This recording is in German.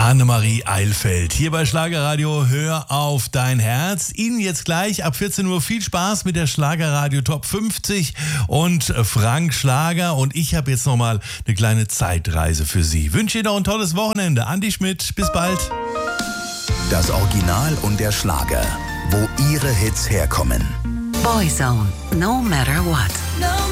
Annemarie Eilfeld hier bei Schlagerradio Hör auf dein Herz. Ihnen jetzt gleich ab 14 Uhr viel Spaß mit der Schlagerradio Top 50 und Frank Schlager. Und ich habe jetzt nochmal eine kleine Zeitreise für Sie. Wünsche Ihnen noch ein tolles Wochenende. Andi Schmidt, bis bald. Das Original und der Schlager, wo Ihre Hits herkommen. Boyzone, no matter what.